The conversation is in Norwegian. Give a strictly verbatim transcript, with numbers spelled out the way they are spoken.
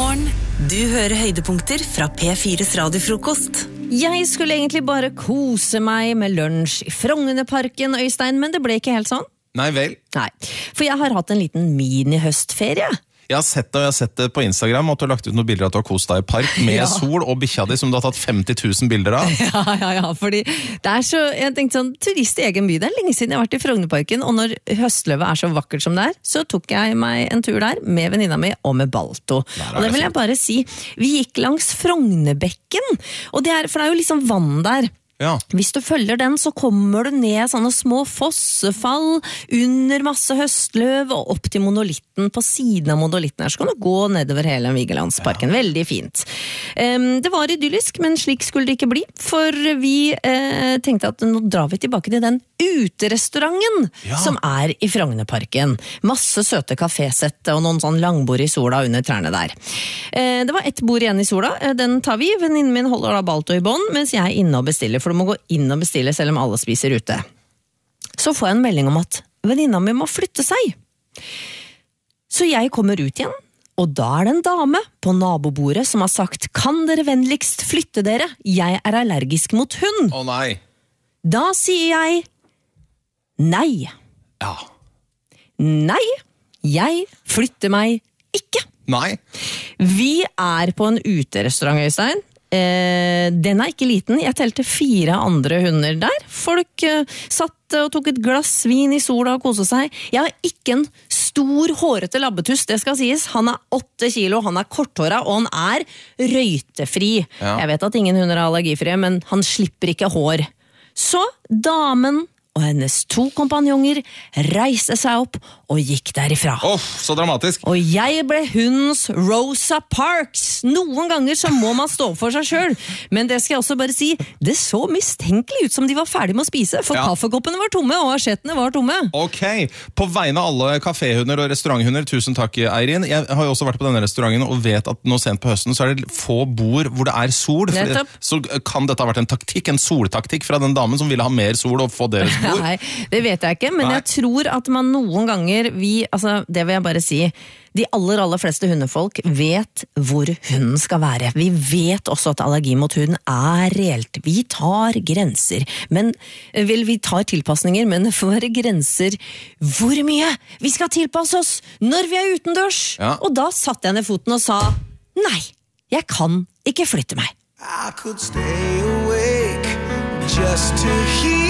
Morgen. Du hører høydepunkter fra P fires radiofrokost. Jeg skulle egentlig bare kose meg med lunsj i Frognerparken, Øystein, men det ble ikke helt sånn. Nei vel. Nei, for jeg har hatt en liten mini-høstferie. Jeg har sett det, og jeg har sett det på Instagram, at du har lagt ut noen bilder at du har kost deg i park med ja. sol og bikkja di, som du har tatt femti tusen bilder av. Ja, ja, ja, fordi det er så, jeg tenkte sånn, turist i egen by, det er lenge siden jeg har vært i Frognerparken, og når høstløvet er så vakkert som det er, så tok jeg meg en tur der med venninna mi og med Balto. Der, og det vil jeg bare si, vi gikk langs Frognerbekken, og det er, for det er jo liksom vann der. Ja. Hvis du følger den, så kommer du ned sånne små fossefall under masse høstløv og opp til monolitten. På siden av monolitten her så kan du gå nedover hele Vigelandsparken. Ja. Veldig fint. Um, det var idyllisk, men slik skulle det ikke bli. For vi uh, tenkte at nå drar vi tilbake til den uterestauranten ja. som er i Frognerparken. Masse søte kafésett og noen sånn langbord i sola under trærne der. Uh, det var ett bord igjen i sola. Uh, den tar vi. Venninnen min holder da Balto i bånd, mens jeg er inne og bestiller. For du må gå inn og bestille selv om alle spiser ute. Så får jeg en melding om at venninna mi må flytte seg. Så jeg kommer ut igjen, og da er det en dame på nabobordet som har sagt, kan dere vennligst flytte dere? Jeg er allergisk mot hund. Å nei. Da sier jeg nei. Ja. Nei, jeg flytter meg ikke. Nei. Vi er på en uterestaurant, Øystein. Eh, den er ikke liten. Jeg telte fire andre hunder der. Folk eh, satt og tok et glass vin i sola og koste seg. Jeg har ikke en stor hårete labbetuss, det skal sies. Han er åtte kilo, han er korthåra, og han er røytefri. Ja. Jeg vet at ingen hunder er allergifrie, men han slipper ikke hår. Så damen og hennes to kompanjonger reiste seg opp og gikk derifra. Åh, oh, så dramatisk. Og jeg ble hundens Rosa Parks. Noen ganger så må man stå for seg selv. Men det skal jeg også bare si, det så mistenkelig ut som de var ferdige med å spise, for ja. kaffekoppene var tomme, og asjettene var tomme. Ok, på vegne av alle kaféhunder og restauranthunder, tusen takk, Eirin. Jeg har jo også vært på denne restauranten og vet at nå sent på høsten så er det få bord hvor det er sol. Så kan dette ha vært en taktikk, en soltaktikk fra den damen som ville ha mer sol og få deres bord? Nei, det vet jeg ikke, men Nei. jeg tror at man noen ganger vi, altså, det vil jeg bare si, de aller, aller fleste hundefolk vet hvor hunden skal være. Vi vet også at allergi mot hund er reelt. Vi tar grenser, men vel, vi tar tilpasninger, men det får være grenser hvor mye vi skal tilpasse oss når vi er utendørs. Ja. Og da satte jeg ned foten og sa, nei, jeg kan ikke flytte meg. I could stay awake just to hear